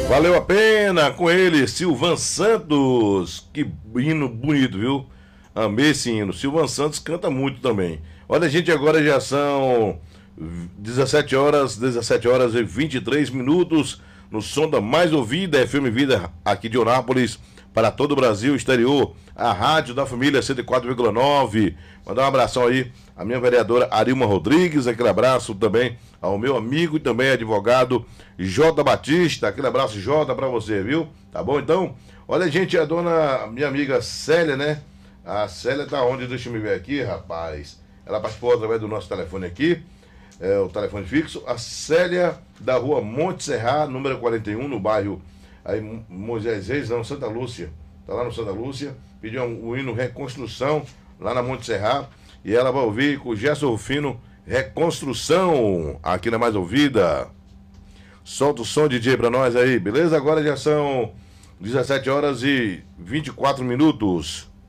Valeu a pena com ele, Silvan Santos. Que hino bonito, viu? Amei esse hino. Silvan Santos canta muito também. Olha, gente, agora já são 17 horas e 23 minutos. No som da mais ouvida, FM Vida, aqui de Eunápolis, para todo o Brasil, exterior. A rádio da família 104,9. Mandar um abração aí à minha vereadora Arilma Rodrigues. Aquele abraço também ao meu amigo e também advogado J. Batista. Aquele abraço, J, para você, viu? Tá bom, então? Olha, gente, a dona, minha amiga Célia, né? A Célia tá onde? Deixa eu me ver aqui, rapaz. Ela participou através do nosso telefone aqui, o telefone fixo. A Célia, da rua Monte Serra, número 41, no bairro aí, Moisés Reis, não, Santa Lúcia. Tá lá no Santa Lúcia. Pediu um hino Reconstrução, lá na Monte Serra. E ela vai ouvir com o Gerson Rufino, Reconstrução, aqui na Mais Ouvida. Solta o som, DJ, pra nós aí, beleza? Agora já são 17 horas e 24 minutos.